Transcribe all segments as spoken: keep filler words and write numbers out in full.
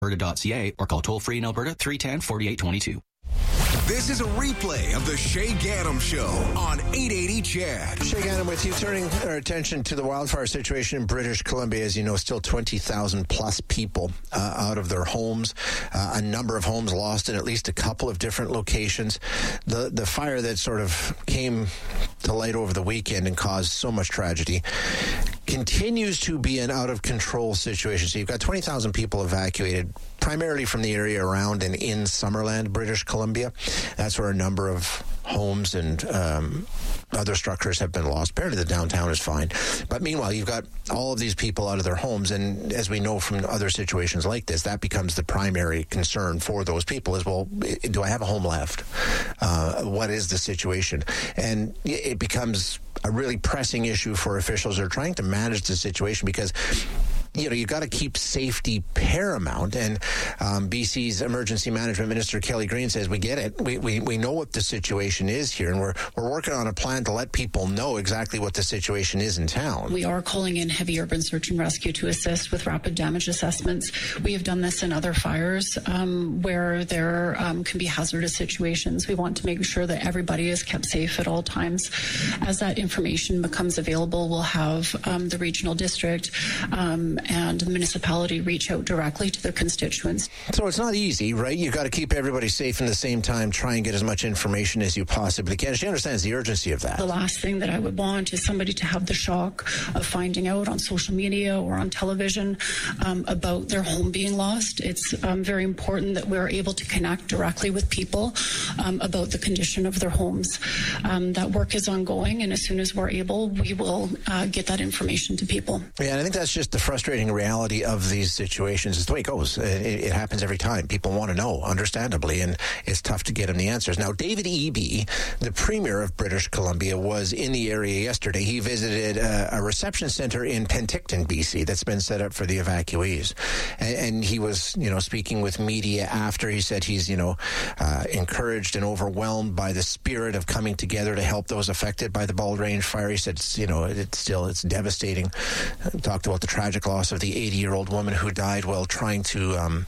alberta dot c a or call toll-free in Alberta three one zero, four eight two two. This is a replay of the Shay Ganem Show on eight eighty C H E D. Shay Ganem with you, turning our attention to the wildfire situation in British Columbia. As you know, still twenty thousand plus people uh, out of their homes. Uh, a number of homes lost in at least a couple of different locations. The the fire that sort of came to light over the weekend and caused so much tragedy continues to be an out-of-control situation. So you've got twenty thousand people evacuated, primarily from the area around and in Summerland, British Columbia. That's where a number of homes and um, other structures have been lost. Apparently the downtown is fine. But meanwhile, you've got all of these people out of their homes, and as we know from other situations like this, that becomes the primary concern for those people is, well, do I have a home left? Uh, what is the situation? And it becomes a really pressing issue for officials who are trying to manage the situation because, you know, you got to keep safety paramount. And um, B C's Emergency Management Minister Kelly Green says, we get it. We, we we know what the situation is here, and we're we're working on a plan to let people know exactly what the situation is in town. We are calling in heavy urban search and rescue to assist with rapid damage assessments. We have done this in other fires um, where there um, can be hazardous situations. We want to make sure that everybody is kept safe at all times. As that information becomes available, we'll have um, the regional district um, and the municipality reach out directly to their constituents. So it's not easy, right? You've got to keep everybody safe and at the same time try and get as much information as you possibly can. She understands the urgency of that. The last thing that I would want is somebody to have the shock of finding out on social media or on television um, about their home being lost. It's um, very important that we're able to connect directly with people um, about the condition of their homes. Um, that work is ongoing, and as soon as we're able, we will uh, get that information to people. Yeah, and I think that's just the frustrating reality of these situations. It's the way it goes. It, it happens every time. People want to know, understandably, and it's tough to get them the answers. Now, David Eby, the Premier of British Columbia, was in the area yesterday. He visited a, a reception center in Penticton, B C, that's been set up for the evacuees. And, and he was, you know, speaking with media after. He said he's, you know, uh, encouraged and overwhelmed by the spirit of coming together to help those affected by the Bald Range fire. He said, it's, you know, it's still, it's devastating. Talked about the tragic loss of the eighty-year-old woman who died while trying to um,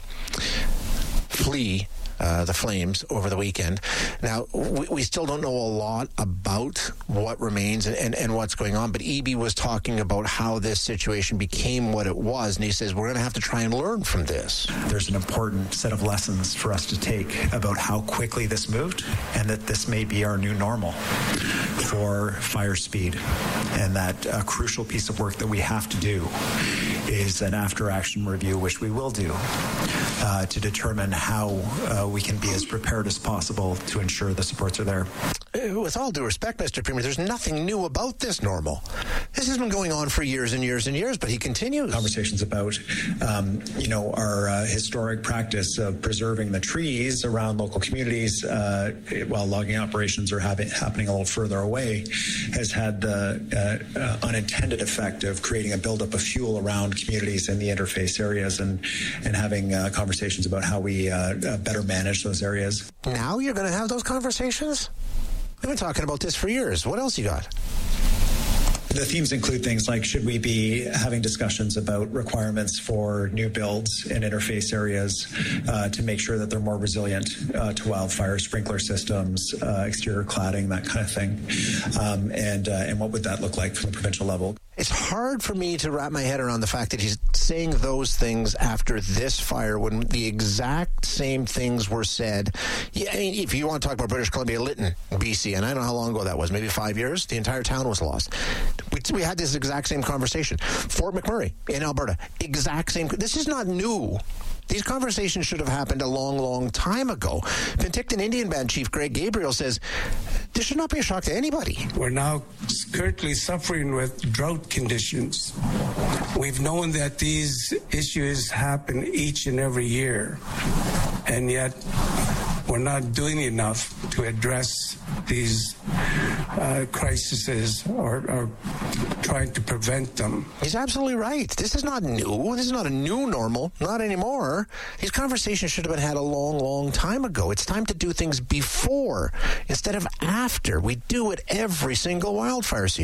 flee Uh, the flames over the weekend. Now, we, we still don't know a lot about what remains and, and, and what's going on, but Eby was talking about how this situation became what it was, and he says we're going to have to try and learn from this. There's an important set of lessons for us to take about how quickly this moved, and that this may be our new normal for fire speed, and that a crucial piece of work that we have to do is an after-action review, which we will do, uh, to determine how uh, we can be as prepared as possible to ensure the supports are there. With all due respect, Mister Premier, there's nothing new about this normal. This has been going on for years and years and years, but he continues. Conversations about, um, you know, our uh, historic practice of preserving the trees around local communities uh, while logging operations are having, happening a little further away has had the uh, uh, unintended effect of creating a buildup of fuel around communities in the interface areas, and, and having uh, conversations about how we uh, uh, better manage those areas. Now you're going to have those conversations? We've been talking about this for years. What else you got? The themes include things like, should we be having discussions about requirements for new builds in interface areas uh, to make sure that they're more resilient uh, to wildfire, sprinkler systems, uh, exterior cladding, that kind of thing. Um, and, uh, and what would that look like from the provincial level? It's hard for me to wrap my head around the fact that he's saying those things after this fire when the exact same things were said. Yeah, I mean, if you want to talk about British Columbia, Lytton, B C, and I don't know how long ago that was, maybe five years, the entire town was lost. We, we had this exact same conversation. Fort McMurray in Alberta, exact same. This is not new. These conversations should have happened a long, long time ago. Penticton Indian Band Chief Greg Gabriel says this should not be a shock to anybody. We're now currently suffering with drought conditions. We've known that these issues happen each and every year, and yet we're not doing enough to address these uh, crises or, or trying to prevent them. He's absolutely right. This is not new. This is not a new normal. Not anymore. These conversations should have been had a long, long time ago. It's time to do things before instead of after. We do it every single wildfire season.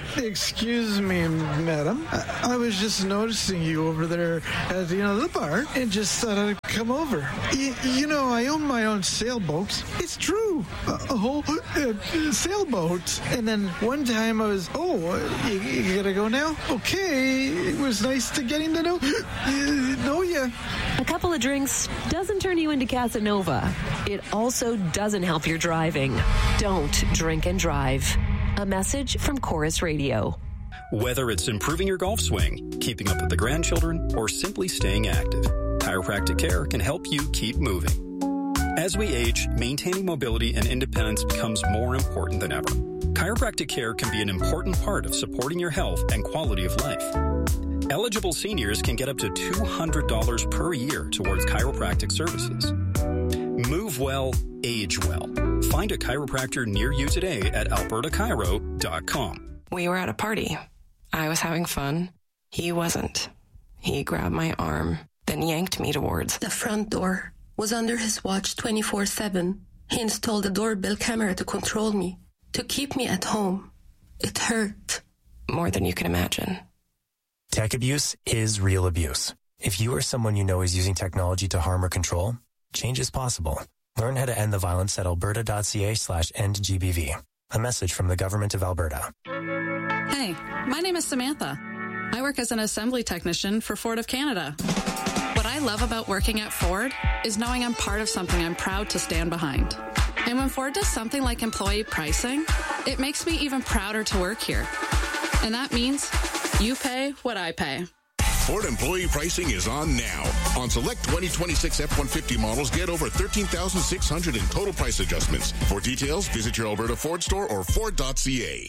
Excuse me, madam. I, I was just noticing you over there at the end of the bar and just thought I'd come over. Y- you know, I own my own sailboat. It's true. A, a whole uh, sailboat. And then one time I was, oh, you, you gotta go now? Okay. It was nice to getting to know, uh, know you. A couple of drinks doesn't turn you into Casanova. It also doesn't help your driving. Don't drink and drive. A message from Chorus Radio. Whether it's improving your golf swing, keeping up with the grandchildren, or simply staying active, Chiropractic Care can help you keep moving. As we age, maintaining mobility and independence becomes more important than ever. Chiropractic Care can be an important part of supporting your health and quality of life. Eligible seniors can get up to two hundred dollars per year towards chiropractic services. Move well, age well. Find a chiropractor near you today at alberta chiro dot com. We were at a party. I was having fun. He wasn't. He grabbed my arm, then yanked me towards the front door. Was under his watch twenty-four seven. He installed a doorbell camera to control me, to keep me at home. It hurt. More than you can imagine. Tech abuse is real abuse. If you or someone you know is using technology to harm or control, change is possible. Learn how to end the violence at alberta.ca slash end GBV. A message from the Government of Alberta. Hey, my name is Samantha. I work as an assembly technician for Ford of Canada. What I love about working at Ford is knowing I'm part of something I'm proud to stand behind. And when Ford does something like employee pricing, it makes me even prouder to work here. And that means you pay what I pay. Ford employee pricing is on now. On select twenty twenty-six F one fifty models, get over thirteen thousand six hundred in total price adjustments. For details, visit your Alberta Ford store or ford dot c a.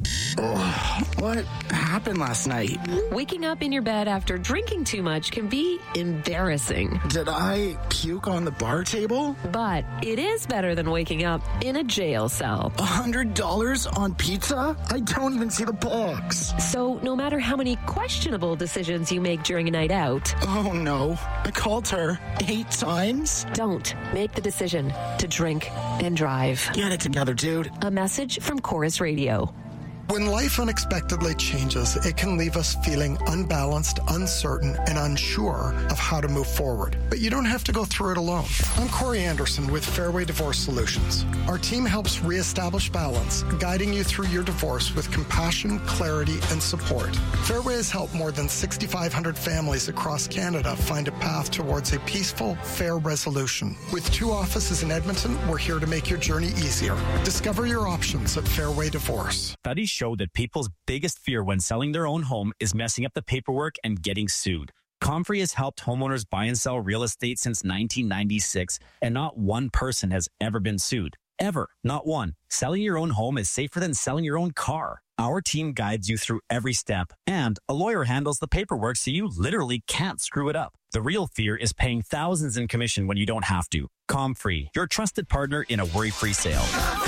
Oh, what happened last night? Waking up in your bed after drinking too much can be embarrassing. Did I puke on the bar table? But it is better than waking up in a jail cell. A hundred dollars on pizza? I don't even see the box. So no matter how many questionable decisions you make during a night out. Oh no, I called her eight times. Don't make the decision to drink and drive. Get it together, dude. A message from Chorus Radio. When life unexpectedly changes, it can leave us feeling unbalanced, uncertain, and unsure of how to move forward. But you don't have to go through it alone. I'm Corey Anderson with Fairway Divorce Solutions. Our team helps reestablish balance, guiding you through your divorce with compassion, clarity, and support. Fairway has helped more than six thousand five hundred families across Canada find a path towards a peaceful, fair resolution. With two offices in Edmonton, we're here to make your journey easier. Discover your options at Fairway Divorce. Studies show that people's biggest fear when selling their own home is messing up the paperwork and getting sued. Comfrey has helped homeowners buy and sell real estate since nineteen ninety-six, and not one person has ever been sued. Ever. Not one. Selling your own home is safer than selling your own car. Our team guides you through every step, and a lawyer handles the paperwork so you literally can't screw it up. The real fear is paying thousands in commission when you don't have to. Comfrey, your trusted partner in a worry-free sale.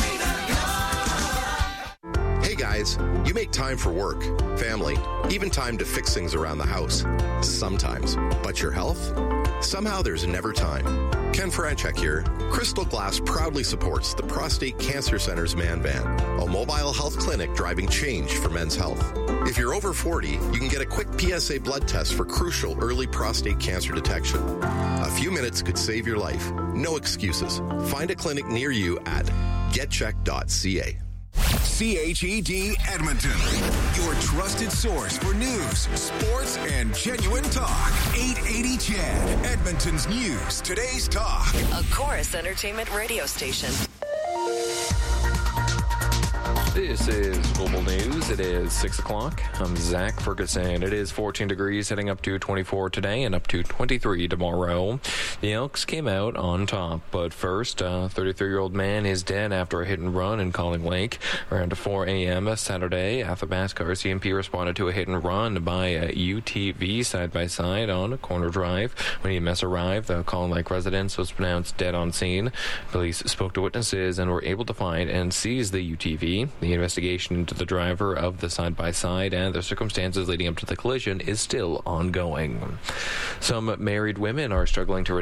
Hey guys, you make time for work, family, even time to fix things around the house. Sometimes. But your health? Somehow there's never time. Ken Franchek here. Crystal Glass proudly supports the Prostate Cancer Center's Man Van, a mobile health clinic driving change for men's health. If you're over forty, you can get a quick P S A blood test for crucial early prostate cancer detection. A few minutes could save your life. No excuses. Find a clinic near you at get check dot c a. C H E D Edmonton, your trusted source for news, sports, and genuine talk. eight eighty C H E D, Edmonton's news, today's talk. A Chorus Entertainment radio station. This is Global News. It is six o'clock. I'm Zach Ferguson. It is fourteen degrees, heading up to twenty-four today and up to twenty-three tomorrow. The Elks came out on top, but first, a thirty-three-year-old man is dead after a hit and run in Calling Lake. Around four a.m. Saturday, Athabasca R C M P responded to a hit and run by a U T V side-by-side on a corner drive. When E M S arrived, the Calling Lake residence was pronounced dead on scene. Police spoke to witnesses and were able to find and seize the U T V. The investigation into the driver of the side-by-side and the circumstances leading up to the collision is still ongoing. Some married women are struggling to renew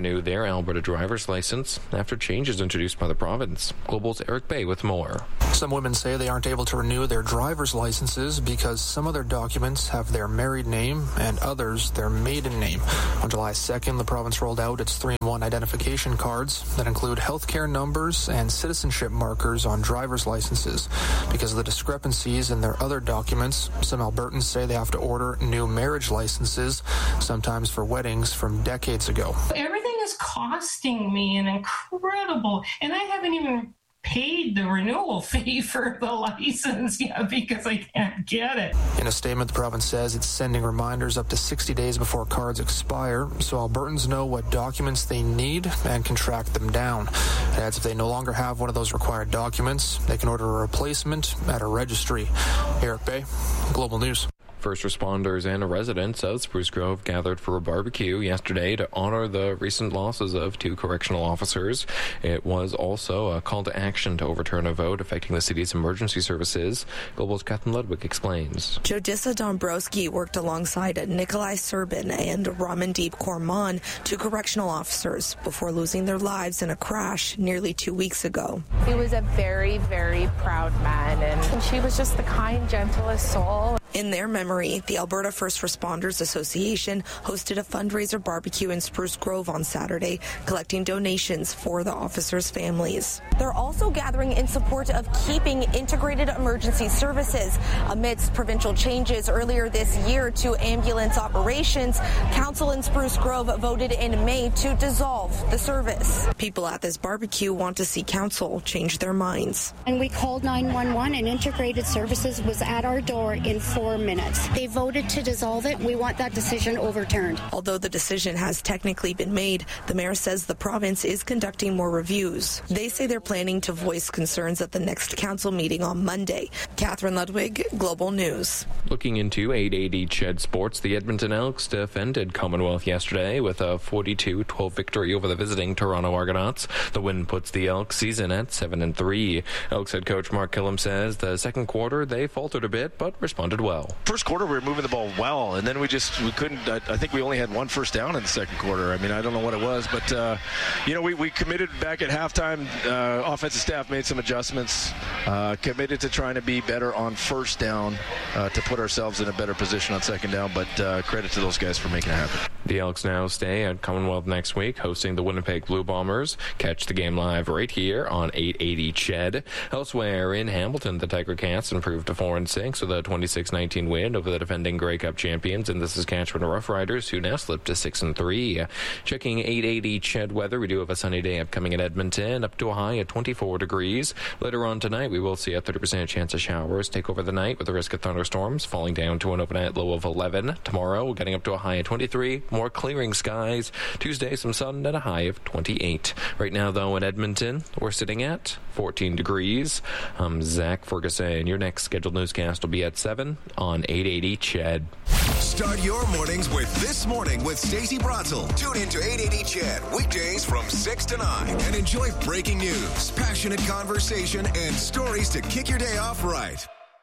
renew their Alberta driver's license after changes introduced by the province. Global's Eric Bay with more. Some women say they aren't able to renew their driver's licenses because some of their documents have their married name and others their maiden name. On July second, the province rolled out its three in one identification cards that include healthcare numbers and citizenship markers on driver's licenses. Because of the discrepancies in their other documents, some Albertans say they have to order new marriage licenses, sometimes for weddings from decades ago. Everything is costing me an incredible, and I haven't even paid the renewal fee for the license yet because I can't get it. In a statement, the province says it's sending reminders up to sixty days before cards expire, so Albertans know what documents they need and can track them down. It adds if they no longer have one of those required documents, they can order a replacement at a registry. Eric Bay, Global News. First responders and residents of Spruce Grove gathered for a barbecue yesterday to honor the recent losses of two correctional officers. It was also a call to action to overturn a vote affecting the city's emergency services. Global's Catherine Ludwig explains. Jodissa Dombrowski worked alongside Nikolai Serbin and Ramandeep Korman, two correctional officers, before losing their lives in a crash nearly two weeks ago. He was a very, very proud man, and, and she was just the kind, gentlest soul. In their memory, the Alberta First Responders Association hosted a fundraiser barbecue in Spruce Grove on Saturday, collecting donations for the officers' families. They're also gathering in support of keeping integrated emergency services. Amidst provincial changes earlier this year to ambulance operations, Council in Spruce Grove voted in May to dissolve the service. People at this barbecue want to see Council change their minds. And we called nine one one, and integrated services was at our door in four minutes. They voted to dissolve it. We want that decision overturned. Although the decision has technically been made, the mayor says the province is conducting more reviews. They say they're planning to voice concerns at the next council meeting on Monday. Catherine Ludwig, Global News. Looking into eight eighty C H E D Sports, the Edmonton Elks defended Commonwealth yesterday with a forty-two twelve victory over the visiting Toronto Argonauts. The win puts the Elks season at seven and three. Elks head coach Mark Killam says the second quarter they faltered a bit but responded well. First quarter we were moving the ball well, and then we just we couldn't. I, I think we only had one first down in the second quarter. I mean, I don't know what it was, but uh, you know, we, we committed back at halftime. Uh, offensive staff made some adjustments, uh, committed to trying to be better on first down uh, to put ourselves in a better position on second down. But uh, credit to those guys for making it happen. The Elks now stay at Commonwealth next week, hosting the Winnipeg Blue Bombers. Catch the game live right here on eight eighty C H E D. Elsewhere in Hamilton, the Tiger Cats improved to four and six with a twenty-six nineteen win over the defending Grey Cup champions and the Saskatchewan Roughriders, who now slipped to six and three. Checking eight eighty C H E D weather, we do have a sunny day upcoming in Edmonton, up to a high at twenty-four degrees. Later on tonight, we will see a thirty percent chance of showers take over the night with a risk of thunderstorms, falling down to an overnight low of eleven. Tomorrow, we're getting up to a high of twenty-three, more clearing skies. Tuesday, some sun at a high of twenty-eight. Right now, though, in Edmonton, we're sitting at fourteen degrees. I'm Zach Ferguson. Your next scheduled newscast will be at seven on eight eighty C H E D. Start your mornings with This Morning with Stacey Bratzel. Tune into eight eighty C H E D weekdays from six to nine and enjoy breaking news, passionate conversation, and stories to kick your day off right.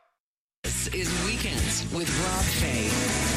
This is Weekends with Rob Fay.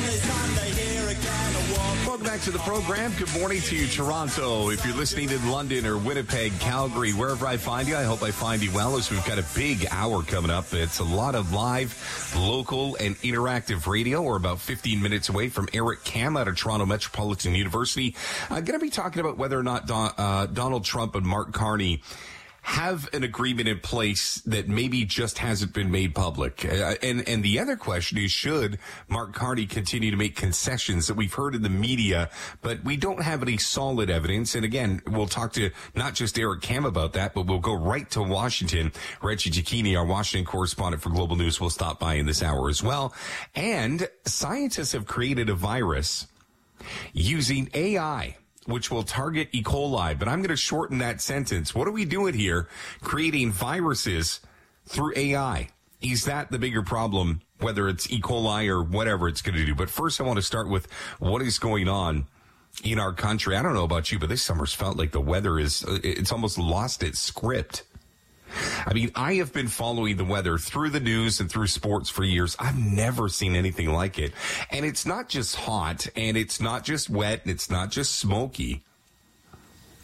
Welcome back to the program. Good morning to you, Toronto. If you're listening in London or Winnipeg, Calgary, wherever I find you, I hope I find you well, as we've got a big hour coming up. It's a lot of live, local, and interactive radio. We're about fifteen minutes away from Eric Kam out of Toronto Metropolitan University. I'm going to be talking about whether or not Don, uh, Donald Trump and Mark Carney have an agreement in place that maybe just hasn't been made public. Uh, and, and the other question is, should Mark Carney continue to make concessions that we've heard in the media, but we don't have any solid evidence? And again, we'll talk to not just Eric Kam about that, but we'll go right to Washington. Reggie Cicchini, our Washington correspondent for Global News, will stop by in this hour as well. And scientists have created a virus using A I, which will target E. coli. But I'm going to shorten that sentence. What are we doing here, creating viruses through A I? Is that the bigger problem, whether it's E. coli or whatever it's going to do? But first, I want to start with what is going on in our country. I don't know about you, but this summer's felt like the weather is, it's almost lost its script. I mean, I have been following the weather through the news and through sports for years. I've never seen anything like it. And it's not just hot, and it's not just wet, and it's not just smoky.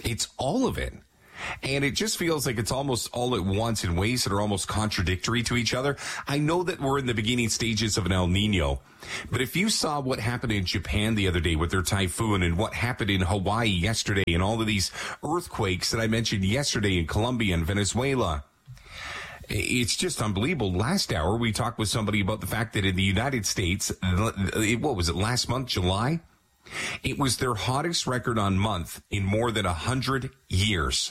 It's all of it. And it just feels like it's almost all at once in ways that are almost contradictory to each other. I know that we're in the beginning stages of an El Nino, but if you saw what happened in Japan the other day with their typhoon and what happened in Hawaii yesterday and all of these earthquakes that I mentioned yesterday in Colombia and Venezuela, it's just unbelievable. Last hour, we talked with somebody about the fact that in the United States, what was it, last month, July? It was their hottest record on month in more than one hundred years.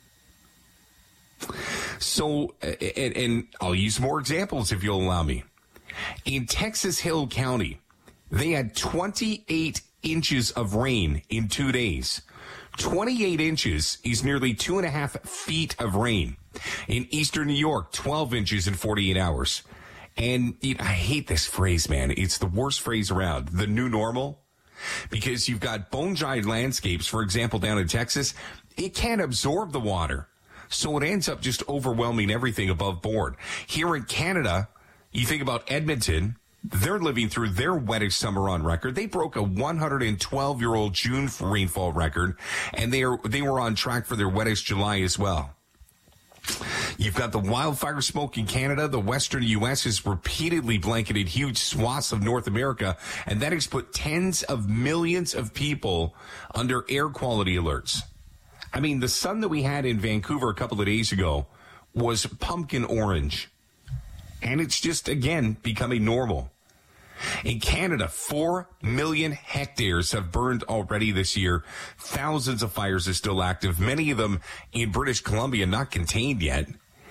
So, and, and I'll use more examples if you'll allow me. In Texas Hill County, they had twenty-eight inches of rain in two days. twenty-eight inches is nearly two and a half feet of rain. In eastern New York, twelve inches in forty-eight hours. And you know, I hate this phrase, man. It's the worst phrase around. The new normal. Because you've got bone-dry landscapes, for example, down in Texas. It can't absorb the water. So it ends up just overwhelming everything above board. Here in Canada, you think about Edmonton, they're living through their wettest summer on record. They broke a one hundred twelve-year-old June rainfall record, and they are they were on track for their wettest July as well. You've got the wildfire smoke in Canada. The western U S has repeatedly blanketed huge swaths of North America, and that has put tens of millions of people under air quality alerts. I mean, the sun that we had in Vancouver a couple of days ago was pumpkin orange. And it's just, again, becoming normal. In Canada, four million hectares have burned already this year. Thousands of fires are still active, many of them in British Columbia, not contained yet.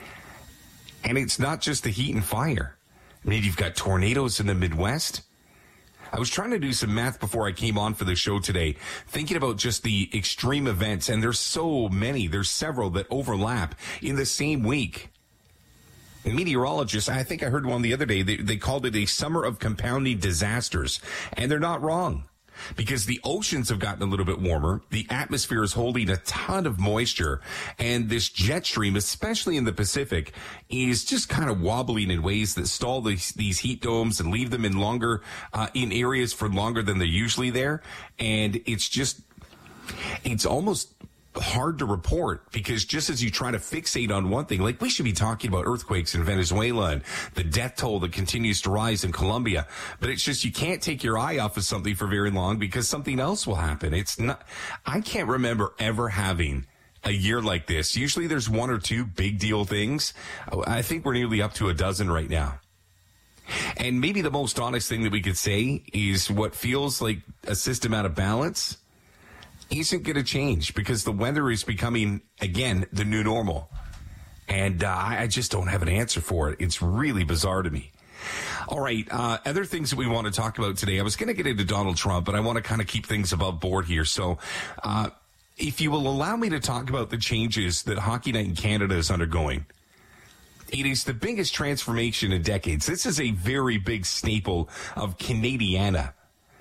And it's not just the heat and fire. I mean, you've got tornadoes in the Midwest. I was trying to do some math before I came on for the show today, thinking about just the extreme events, and there's so many. There's several that overlap in the same week. Meteorologists, I think I heard one the other day, they, they called it a summer of compounding disasters, and they're not wrong. Because the oceans have gotten a little bit warmer, the atmosphere is holding a ton of moisture, and this jet stream, especially in the Pacific, is just kind of wobbling in ways that stall these, these heat domes and leave them in longer, uh, in areas for longer than they're usually there. And it's just, it's almost hard to report, because just as you try to fixate on one thing, like we should be talking about earthquakes in Venezuela and the death toll that continues to rise in Colombia, but it's just you can't take your eye off of something for very long because something else will happen. It's not, I can't remember ever having a year like this. Usually there's one or two big deal things. I think we're nearly up to a dozen right now. And maybe the most honest thing that we could say is what feels like a system out of balance isn't going to change, because the weather is becoming, again, the new normal. And uh, I just don't have an answer for it. It's really bizarre to me. All right, uh, other things that we want to talk about today. I was going to get into Donald Trump, but I want to kind of keep things above board here. So uh, if you will allow me to talk about the changes that Hockey Night in Canada is undergoing. It is the biggest transformation in decades. This is a very big staple of Canadiana.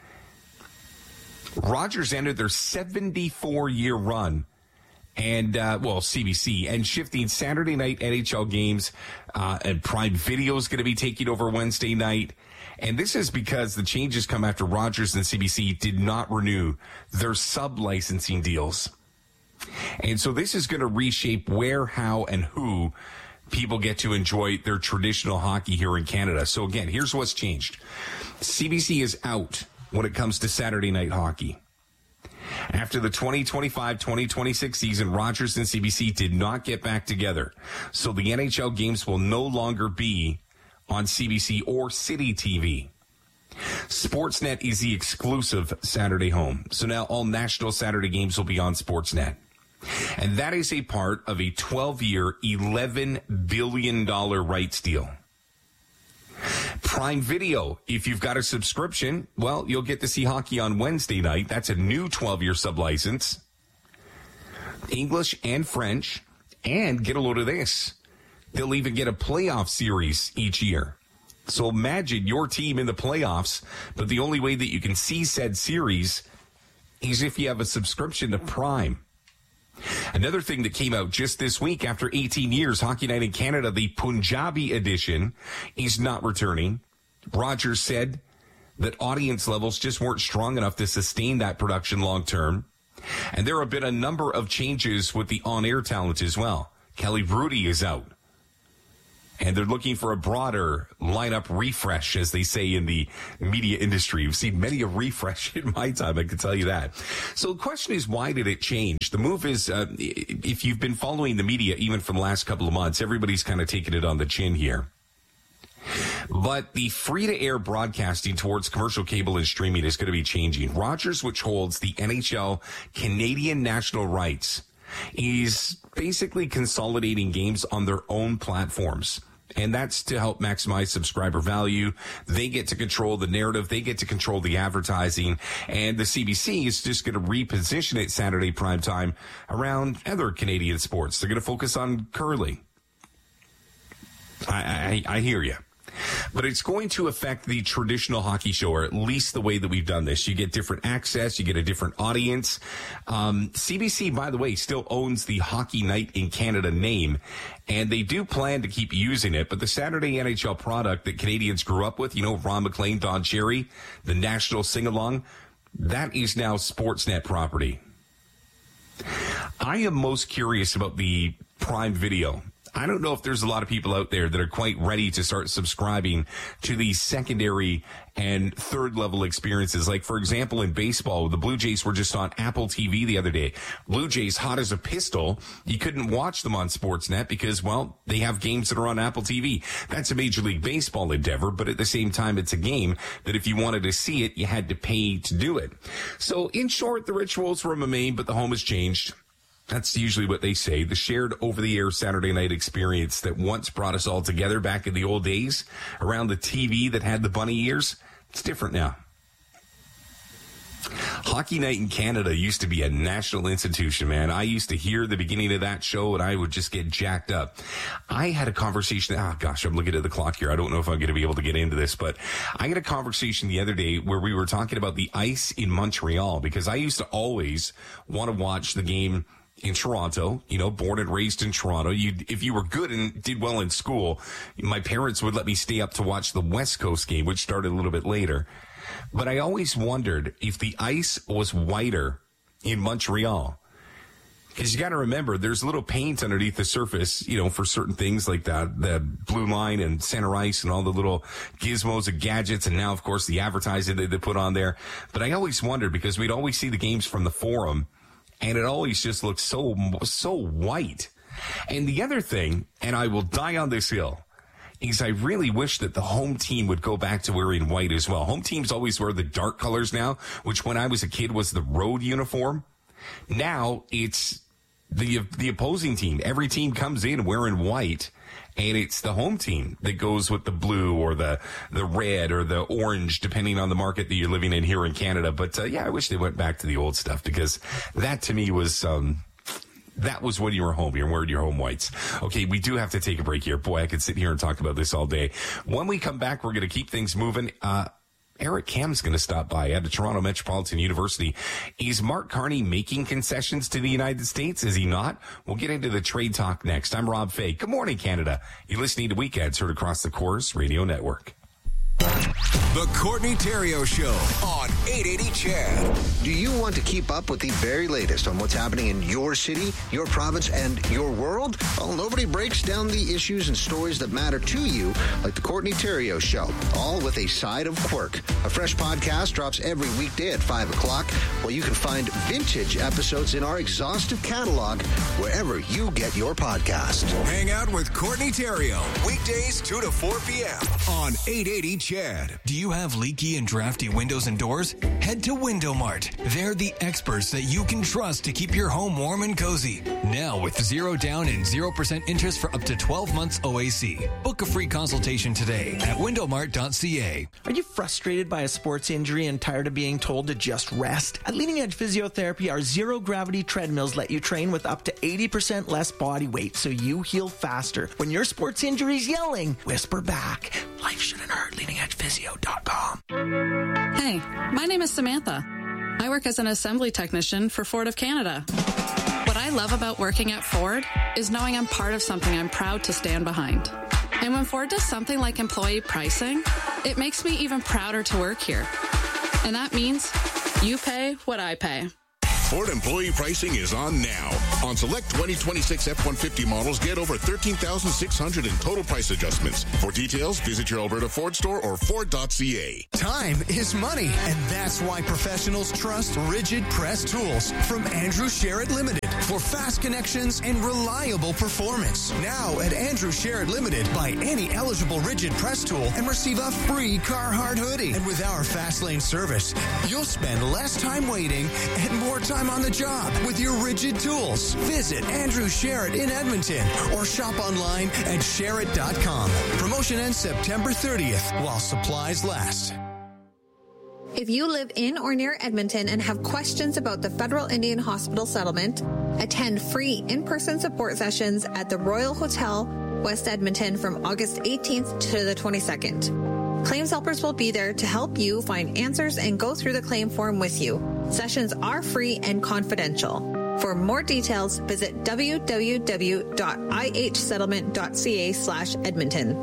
Rogers ended their seventy-four-year run, and, uh, well, C B C, and shifting Saturday night N H L games, uh, and Prime Video is going to be taking over Wednesday night. And this is because the changes come after Rogers and C B C did not renew their sub-licensing deals. And so this is going to reshape where, how, and who people get to enjoy their traditional hockey here in Canada. So, again, here's what's changed. C B C is out when it comes to Saturday night hockey. After the twenty twenty-five twenty twenty-six season, Rogers and C B C did not get back together. So the N H L games will no longer be on C B C or City T V. Sportsnet is the exclusive Saturday home. So now all national Saturday games will be on Sportsnet. And that is a part of a twelve-year, eleven billion dollars rights deal. Prime Video, if you've got a subscription, well, you'll get to see hockey on Wednesday night. That's a new twelve-year sublicense. English and French. And get a load of this. They'll even get a playoff series each year. So imagine your team in the playoffs, but the only way that you can see said series is if you have a subscription to Prime. Another thing that came out just this week, after eighteen years, Hockey Night in Canada, the Punjabi edition, is not returning. Rogers said that audience levels just weren't strong enough to sustain that production long term. And there have been a number of changes with the on-air talent as well. Kelly Brody is out. And they're looking for a broader lineup refresh, as they say in the media industry. We've seen many a refresh in my time, I can tell you that. So the question is, why did it change? The move is, uh, if you've been following the media, even for the last couple of months, everybody's kind of taken it on the chin here. But the free-to-air broadcasting towards commercial cable and streaming is going to be changing. Rogers, which holds the N H L Canadian national rights, is basically consolidating games on their own platforms. And that's to help maximize subscriber value. They get to control the narrative. They get to control the advertising. And the C B C is just going to reposition it Saturday primetime around other Canadian sports. They're going to focus on curling. I, I, I hear you. But it's going to affect the traditional hockey show, or at least the way that we've done this. You get different access. You get a different audience. Um, C B C, by the way, still owns the Hockey Night in Canada name, and they do plan to keep using it. But the Saturday N H L product that Canadians grew up with, you know, Ron McLean, Don Cherry, the national sing-along, that is now Sportsnet property. I am most curious about the Prime Video. I don't know if there's a lot of people out there that are quite ready to start subscribing to these secondary and third level experiences. Like, for example, in baseball, the Blue Jays were just on Apple T V the other day. Blue Jays hot as a pistol. You couldn't watch them on Sportsnet because, well, they have games that are on Apple T V. That's a Major League Baseball endeavor, but at the same time, it's a game that if you wanted to see it, you had to pay to do it. So, in short, the rituals remain, but the home has changed. That's usually what they say. The shared over-the-air Saturday night experience that once brought us all together back in the old days around the T V that had the bunny ears, it's different now. Hockey Night in Canada used to be a national institution, man. I used to hear the beginning of that show, and I would just get jacked up. I had a conversation. Oh, gosh, I'm looking at the clock here. I don't know if I'm going to be able to get into this, but I had a conversation the other day where we were talking about the ice in Montreal, because I used to always want to watch the game in Toronto, you know, born and raised in Toronto. You, if you were good and did well in school, my parents would let me stay up to watch the West Coast game, which started a little bit later. But I always wondered if the ice was whiter in Montreal. Because you got to remember, there's a little paint underneath the surface, you know, for certain things like that, the Blue Line and Center Ice and all the little gizmos and gadgets. And now, of course, the advertising that they put on there. But I always wondered, because we'd always see the games from the Forum, and it always just looks so, so white. And the other thing, and I will die on this hill, is I really wish that the home team would go back to wearing white as well. Home teams always wear the dark colors now, which when I was a kid was the road uniform. Now it's the the opposing team. Every team comes in wearing white, and it's the home team that goes with the blue or the, the red or the orange, depending on the market that you're living in here in Canada. But, uh, yeah, I wish they went back to the old stuff, because that to me was, um, that was when you were home. You're wearing your home whites. Okay, we do have to take a break here. Boy, I could sit here and talk about this all day. When we come back, we're going to keep things moving. Uh, Eric Kam's going to stop by at the Toronto Metropolitan University. Is Mark Carney making concessions to the United States? Is he not? We'll get into the trade talk next. I'm Rob Fay. Good morning, Canada. You're listening to Weekends, heard across the Corus Radio Network. The Courtney Theriault Show on eight eighty C H E D. Do you want to keep up with the very latest on what's happening in your city, your province, and your world? Well, nobody breaks down the issues and stories that matter to you like the Courtney Theriault Show, all with a side of quirk. A fresh podcast drops every weekday at five o'clock, where you can find vintage episodes in our exhaustive catalog wherever you get your podcast. Hang out with Courtney Theriault, weekdays two to four p.m. on eight eighty C H E D. Do you have leaky and drafty windows and doors? Head to Window Mart. They're the experts that you can trust to keep your home warm and cozy. Now with zero down and zero percent interest for up to twelve months O A C. Book a free consultation today at window mart dot c a. Are you frustrated by a sports injury and tired of being told to just rest? At Leading Edge Physiotherapy, our zero-gravity treadmills let you train with up to eighty percent less body weight so you heal faster. When your sports injury's yelling, whisper back. Life shouldn't hurt. leading edge physio dot com. Hey, my name is Samantha. I work as an assembly technician for Ford of Canada. What I love about working at Ford is knowing I'm part of something I'm proud to stand behind. And when Ford does something like employee pricing, it makes me even prouder to work here. And that means you pay what I pay. Ford employee pricing is on now. On select twenty twenty-six F one fifty models, get over thirteen thousand six hundred in total price adjustments. For details, visit your Alberta Ford store or Ford dot C A. Time is money, and that's why professionals trust Rigid Press Tools from Andrew Sherritt Limited for fast connections and reliable performance. Now at Andrew Sherritt Limited, buy any eligible Rigid Press tool and receive a free Carhartt hoodie. And with our Fast Lane service, you'll spend less time waiting and more time on the job with your Rigid tools. Visit Andrew Sherritt in Edmonton or shop online at sherritt dot com. Promotion ends September thirtieth while supplies last. If you live in or near Edmonton and have questions about the Federal Indian Hospital settlement, attend free in-person support sessions at the Royal Hotel, West Edmonton from August eighteenth to the twenty-second. Claims helpers will be there to help you find answers and go through the claim form with you. Sessions are free and confidential. For more details, visit w w w dot i h settlement dot c a slash Edmonton.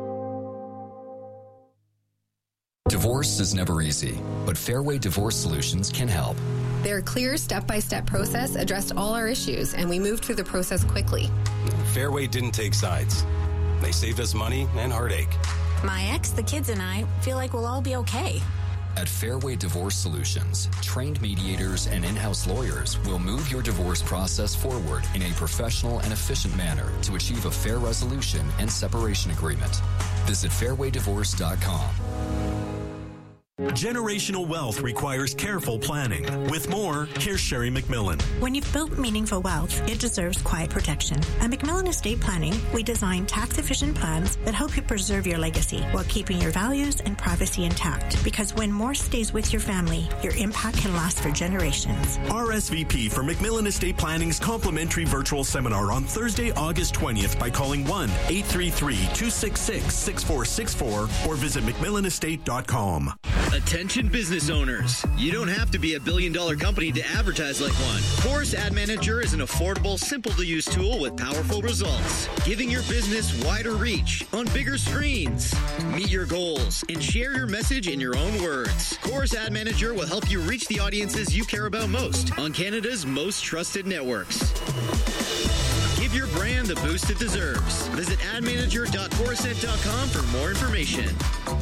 Divorce is never easy, but Fairway Divorce Solutions can help. Their clear step-by-step process addressed all our issues, and we moved through the process quickly. Fairway didn't take sides. They saved us money and heartache. My ex, the kids, and I feel like we'll all be okay. At Fairway Divorce Solutions, trained mediators and in-house lawyers will move your divorce process forward in a professional and efficient manner to achieve a fair resolution and separation agreement. Visit fairway divorce dot com. Generational wealth requires careful planning. With more, here's Sherry McMillan. When you've built meaningful wealth, it deserves quiet protection. At McMillan Estate Planning, we design tax-efficient plans that help you preserve your legacy while keeping your values and privacy intact. Because when more stays with your family, your impact can last for generations. R S V P for McMillan Estate Planning's complimentary virtual seminar on Thursday, August twentieth by calling one eight three three, two six six, six four six four or visit mcmillan estate dot com. Attention business owners. You don't have to be a billion dollar company to advertise like one. Chorus Ad Manager is an affordable, simple to use tool with powerful results, giving your business wider reach on bigger screens. Meet your goals and share your message in your own words. Chorus Ad Manager will help you reach the audiences you care about most on Canada's most trusted networks. Give your brand the boost it deserves. Visit ad manager dot corusent dot com for more information.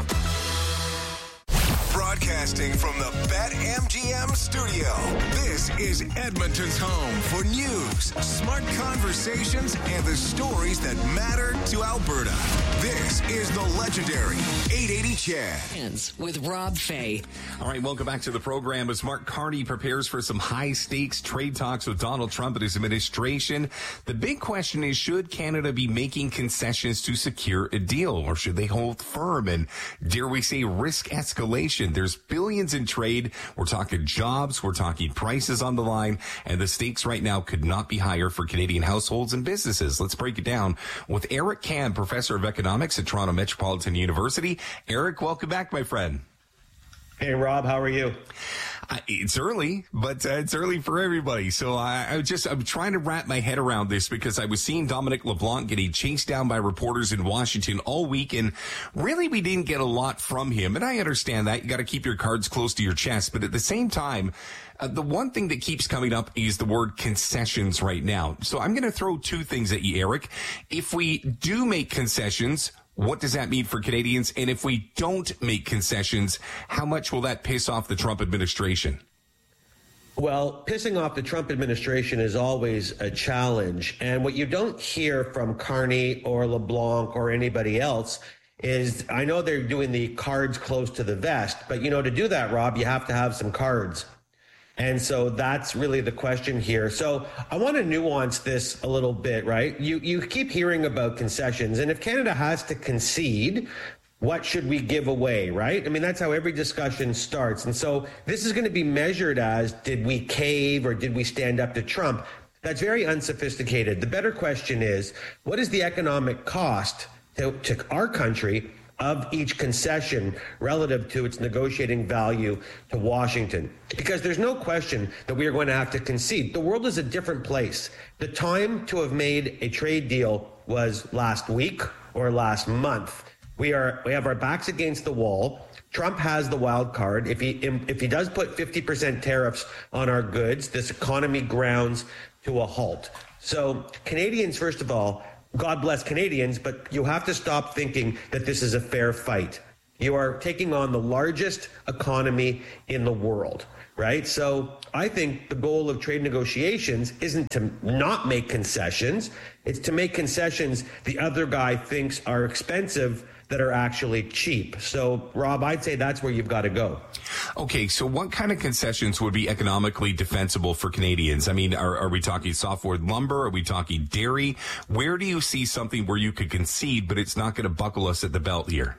Broadcasting from the BetMGM studio, this is Edmonton's home for news, smart conversations, and the stories that matter to Alberta. This is the legendary eight eighty C H E D. With Rob Fay. All right, welcome back to the program as Mark Carney prepares for some high-stakes trade talks with Donald Trump and his administration. The big question is, should Canada be making concessions to secure a deal, or should they hold firm and, dare we say, risk escalation? There's billions in trade. We're talking jobs. We're talking prices on the line. And the stakes right now could not be higher for Canadian households and businesses. Let's break it down with Eric Kam, professor of economics at Toronto Metropolitan University. Eric, welcome back, my friend. Hey, Rob, how are you? Uh, it's early, but uh, it's early for everybody. So I, I just, I'm trying to wrap my head around this because I was seeing Dominic LeBlanc getting chased down by reporters in Washington all week. And really, we didn't get a lot from him. And I understand that. You got to keep your cards close to your chest. But at the same time, uh, the one thing that keeps coming up is the word concessions right now. So I'm going to throw two things at you, Eric. If we do make concessions, what does that mean for Canadians? And if we don't make concessions, how much will that piss off the Trump administration? Well, pissing off the Trump administration is always a challenge. And what you don't hear from Carney or LeBlanc or anybody else is, I know they're doing the cards close to the vest, but, you know, to do that, Rob, you have to have some cards. And so that's really the question here. So I want to nuance this a little bit, right? You you keep hearing about concessions, and if Canada has to concede, what should we give away, right? I mean, that's how every discussion starts. And so this is going to be measured as, did we cave or did we stand up to Trump? That's very unsophisticated. The better question is, what is the economic cost to, to our country of each concession relative to its negotiating value to Washington? Because there's no question that we are going to have to concede. The world is a different place. The time to have made a trade deal was last week or last month. We are we have our backs against the wall. Trump has the wild card. If he if he does put fifty percent tariffs on our goods, this economy grounds to a halt. So Canadians, first of all, God bless Canadians, but you have to stop thinking that this is a fair fight. You are taking on the largest economy in the world, right? So I think the goal of trade negotiations isn't to not make concessions. It's to make concessions the other guy thinks are expensive that are actually cheap. So, Rob, I'd say that's where you've got to go. Okay, so what kind of concessions would be economically defensible for Canadians? I mean, are, are we talking softwood lumber? Are we talking dairy? Where do you see something where you could concede, but it's not going to buckle us at the belt here?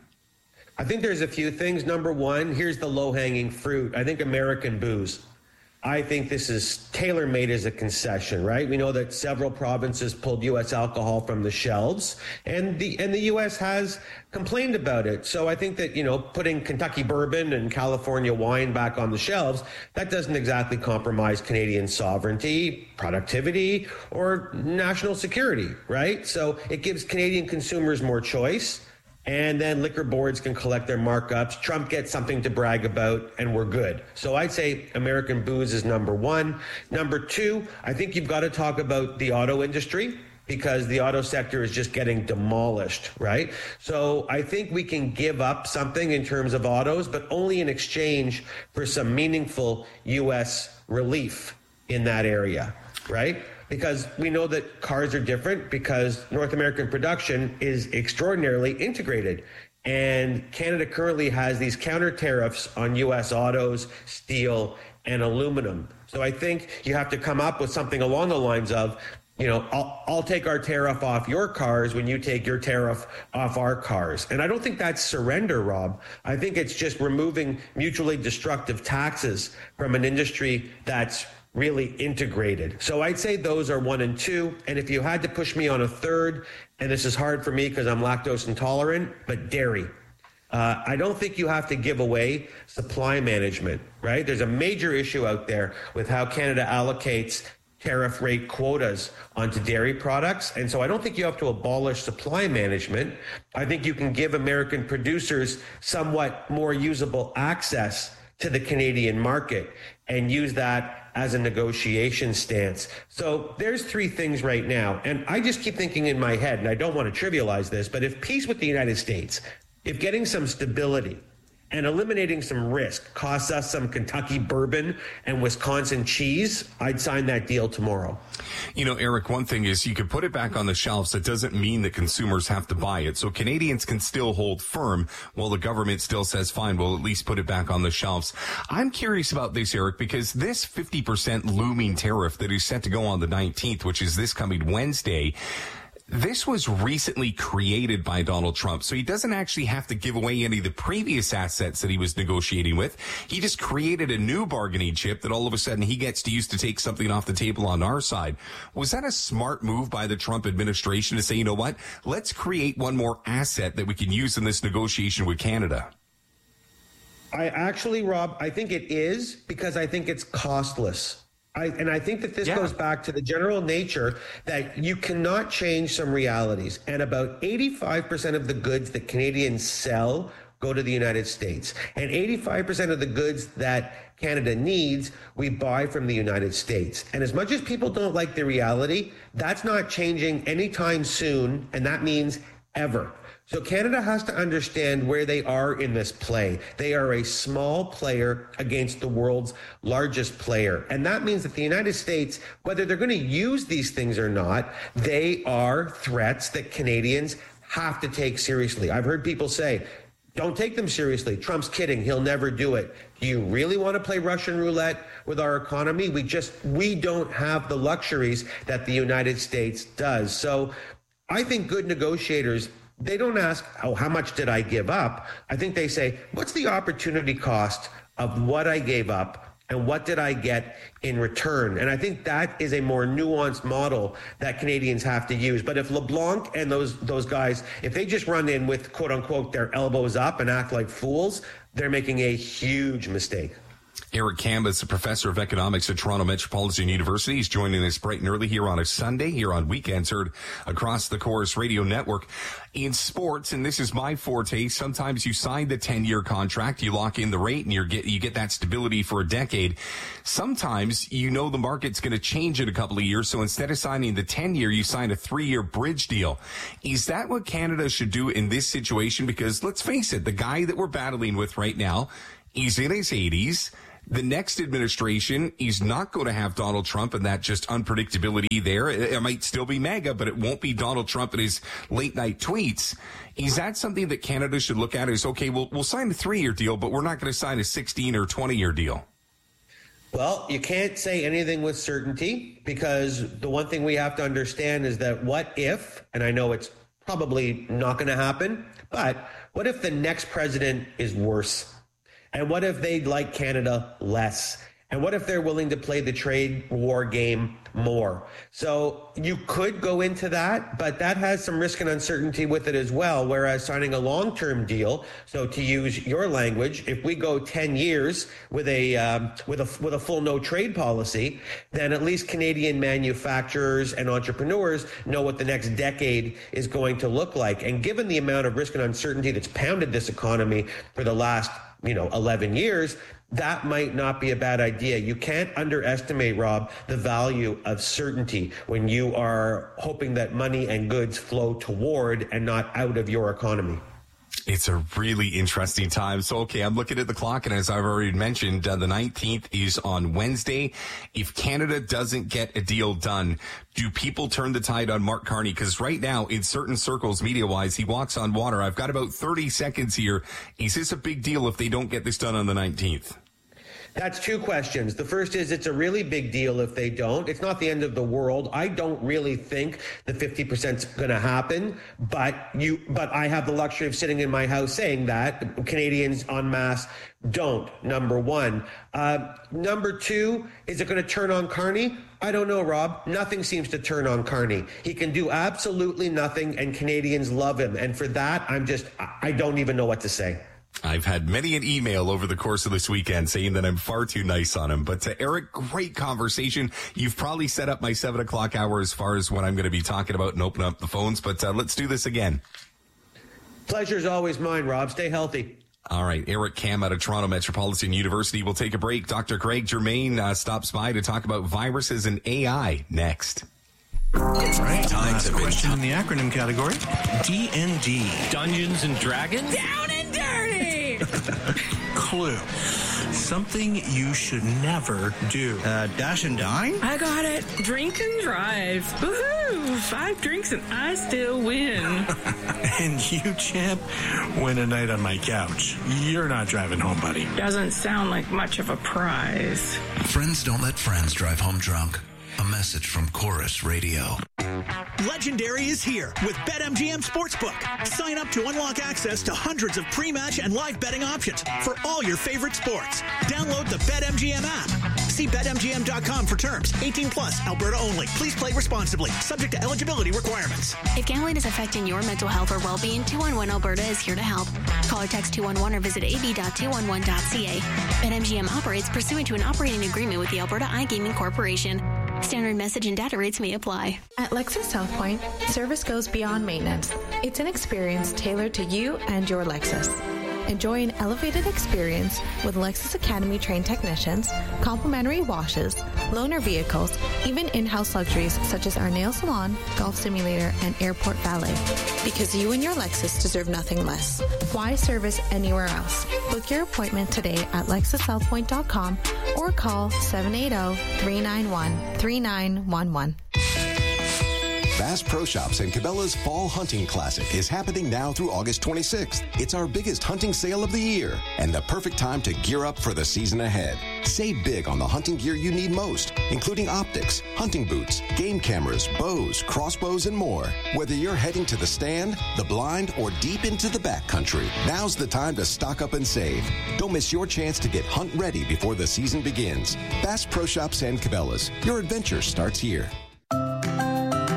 I think there's a few things. Number one, here's the low-hanging fruit. I think American booze. I think this is tailor-made as a concession, right? We know that several provinces pulled U S alcohol from the shelves, and the and the U S has complained about it. So I think that, you know, putting Kentucky bourbon and California wine back on the shelves, that doesn't exactly compromise Canadian sovereignty, productivity, or national security, right? So it gives Canadian consumers more choice. And then liquor boards can collect their markups. Trump gets something to brag about, and we're good. So I'd say American booze is number one. Number two, I think you've got to talk about the auto industry, because the auto sector is just getting demolished, right? So I think we can give up something in terms of autos, but only in exchange for some meaningful U S relief in that area, right? Because we know that cars are different, because North American production is extraordinarily integrated. And Canada currently has these counter tariffs on U S autos, steel, and aluminum. So I think you have to come up with something along the lines of, you know, I'll, I'll take our tariff off your cars when you take your tariff off our cars. And I don't think that's surrender, Rob. I think it's just removing mutually destructive taxes from an industry that's really integrated. So I'd say those are one and two. And if you had to push me on a third, and this is hard for me because I'm lactose intolerant, but dairy. Uh, I don't think you have to give away supply management, right? There's a major issue out there with how Canada allocates tariff rate quotas onto dairy products. And so I don't think you have to abolish supply management. I think you can give American producers somewhat more usable access to the Canadian market and use that as a negotiation stance. So there's three things right now. And I just keep thinking in my head, and I don't want to trivialize this, but if peace with the United States, if getting some stability and eliminating some risk costs us some Kentucky bourbon and Wisconsin cheese, I'd sign that deal tomorrow. You know, Eric, one thing is you could put it back on the shelves. That doesn't mean that consumers have to buy it. So Canadians can still hold firm while the government still says, fine, we'll at least put it back on the shelves. I'm curious about this, Eric, because this fifty percent looming tariff that is set to go on the nineteenth, which is this coming Wednesday, this was recently created by Donald Trump, so he doesn't actually have to give away any of the previous assets that he was negotiating with. He just created a new bargaining chip that all of a sudden he gets to use to take something off the table on our side. Was that a smart move by the Trump administration to say, you know what, let's create one more asset that we can use in this negotiation with Canada? I actually, Rob, I think it is, because I think it's costless. I, and I think that this yeah. goes back to the general nature that you cannot change some realities. And about eighty-five percent of the goods that Canadians sell go to the United States. And eighty-five percent of the goods that Canada needs, we buy from the United States. And as much as people don't like the reality, that's not changing anytime soon. And that means ever. So Canada has to understand where they are in this play. They are a small player against the world's largest player. And that means that the United States, whether they're going to use these things or not, they are threats that Canadians have to take seriously. I've heard people say, don't take them seriously. Trump's kidding. He'll never do it. Do you really want to play Russian roulette with our economy? We just, we don't have the luxuries that the United States does. So I think good negotiators, they don't ask, oh, how much did I give up? I think they say, what's the opportunity cost of what I gave up and what did I get in return? And I think that is a more nuanced model that Canadians have to use. But if LeBlanc and those those guys, if they just run in with, quote unquote, their elbows up and act like fools, they're making a huge mistake. Eric Kam is a professor of economics at Toronto Metropolitan University. He's joining us bright and early here on a Sunday, here on weekends, heard across the Chorus Radio Network. In sports, and this is my forte, sometimes you sign the ten-year contract, you lock in the rate, and you get you get that stability for a decade. Sometimes you know the market's going to change in a couple of years, so instead of signing the ten-year, you sign a three-year bridge deal. Is that what Canada should do in this situation? Because let's face it, the guy that we're battling with right now, he's in his eighties. The next administration is not going to have Donald Trump and that just unpredictability there. It, it might still be MAGA, but it won't be Donald Trump and his late night tweets. Is that something that Canada should look at as, okay, we'll, we'll sign a three-year deal, but we're not going to sign a sixteen or twenty-year deal? Well, you can't say anything with certainty, because the one thing we have to understand is that what if, and I know it's probably not going to happen, but what if the next president is worse? And what if they like Canada less? And what if they're willing to play the trade war game more? So you could go into that, but that has some risk and uncertainty with it as well. Whereas signing a long-term deal, so to use your language, if we go ten years with a um, with a with a full no trade policy, then at least Canadian manufacturers and entrepreneurs know what the next decade is going to look like. And given the amount of risk and uncertainty that's pounded this economy for the last, you know, eleven years, that might not be a bad idea. You can't underestimate, Rob, the value of certainty when you are hoping that money and goods flow toward and not out of your economy. It's a really interesting time. So, okay, I'm looking at the clock, and as I've already mentioned, uh, the nineteenth is on Wednesday. If Canada doesn't get a deal done, do people turn the tide on Mark Carney? Because right now, in certain circles, media-wise, he walks on water. I've got about thirty seconds here. Is this a big deal if they don't get this done on the nineteenth? That's two questions. The first is it's a really big deal if they don't. It's not the end of the world. I don't really think the fifty percent is going to happen, but you, but I have the luxury of sitting in my house saying that Canadians en masse don't, number one. Uh, number two, is it going to turn on Carney? I don't know, Rob. Nothing seems to turn on Carney. He can do absolutely nothing, and Canadians love him. And for that, I'm just, I don't even know what to say. I've had many an email over the course of this weekend saying that I'm far too nice on him. But uh, Eric, great conversation. You've probably set up my seven o'clock hour as far as what I'm going to be talking about and open up the phones. But uh, let's do this again. Pleasure's always mine, Rob. Stay healthy. All right. Eric Kam out of Toronto Metropolitan University. We'll take a break. Doctor Craig Germain uh, stops by to talk about viruses and A I next. Right. Time to question in the acronym category. D and D. Dungeons and Dragons? Down and dirty! Clue. Something you should never do. Uh, dash and dine? I got it. Drink and drive. Woohoo! Five drinks and I still win. And you, champ, win a night on my couch. You're not driving home, buddy. Doesn't sound like much of a prize. Friends don't let friends drive home drunk. A message from Chorus Radio. Legendary is here with BetMGM Sportsbook. Sign up to unlock access to hundreds of pre-match and live betting options for all your favorite sports. Download the BetMGM app. See Bet M G M dot com for terms. eighteen plus, Alberta only. Please play responsibly. Subject to eligibility requirements. If gambling is affecting your mental health or well-being, two one one Alberta is here to help. Call or text two one one or visit a b dot two one one dot c a. BetMGM operates pursuant to an operating agreement with the Alberta iGaming Corporation. Standard message and data rates may apply. At Lexus South Point, service goes beyond maintenance. It's an experience tailored to you and your Lexus. Enjoy an elevated experience with Lexus Academy trained technicians, complimentary washes, loaner vehicles, even in-house luxuries such as our nail salon, golf simulator, and airport valet. Because you and your Lexus deserve nothing less. Why service anywhere else? Book your appointment today at lexus south point dot com or call seven eight zero, three nine one, three nine one one. Bass Pro Shops and Cabela's Fall Hunting Classic is happening now through August twenty-sixth. It's our biggest hunting sale of the year and the perfect time to gear up for the season ahead. Save big on the hunting gear you need most, including optics, hunting boots, game cameras, bows, crossbows, and more. Whether you're heading to the stand, the blind, or deep into the backcountry, now's the time to stock up and save. Don't miss your chance to get hunt ready before the season begins. Bass Pro Shops and Cabela's. Your adventure starts here.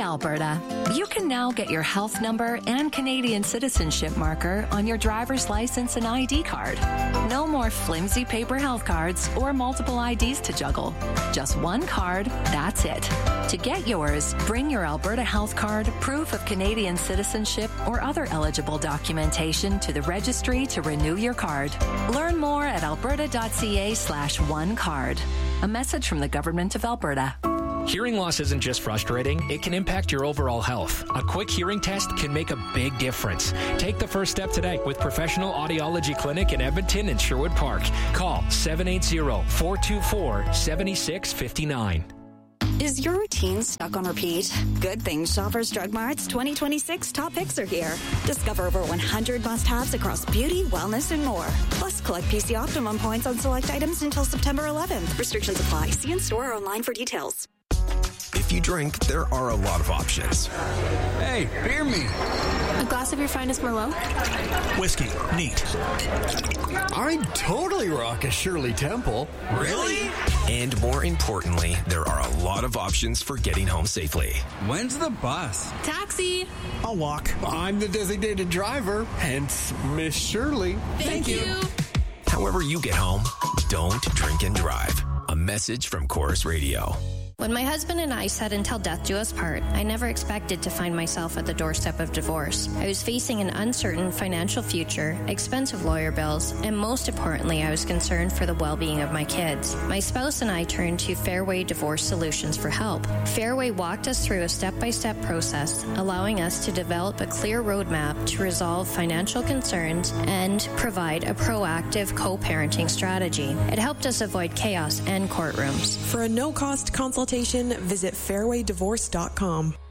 Alberta. You can now get your health number and Canadian citizenship marker on your driver's license and I D card. No more flimsy paper health cards or multiple I Ds to juggle. Just one card, that's it. To get yours, bring your Alberta health card, proof of Canadian citizenship, or other eligible documentation to the registry to renew your card. Learn more at alberta.ca slash one card. A message from the Government of Alberta. Hearing loss isn't just frustrating, it can impact your overall health. A quick hearing test can make a big difference. Take the first step today with Professional Audiology Clinic in Edmonton and Sherwood Park. Call seven eight zero, four two four, seven six five nine. Is your routine stuck on repeat? Good thing Shoppers Drug Mart's twenty twenty-six top picks are here. Discover over one hundred must-haves across beauty, wellness, and more. Plus, collect P C Optimum points on select items until September eleventh. Restrictions apply. See in store or online for details. If you drink, there are a lot of options. Hey, beer me. A glass of your finest Merlot? Whiskey. Neat. I'd totally rock a Shirley Temple. Really? And more importantly, there are a lot of options for getting home safely. When's the bus? Taxi. I'll walk. I'm the designated driver, hence Miss Shirley. Thank, Thank you. you. However you get home, don't drink and drive. A message from Chorus Radio. When my husband and I said until death do us part, I never expected to find myself at the doorstep of divorce. I was facing an uncertain financial future, expensive lawyer bills, and most importantly, I was concerned for the well-being of my kids. My spouse and I turned to Fairway Divorce Solutions for help. Fairway walked us through a step-by-step process, allowing us to develop a clear roadmap to resolve financial concerns and provide a proactive co-parenting strategy. It helped us avoid chaos and courtrooms. For a no-cost consultation, visit fairway divorce dot com.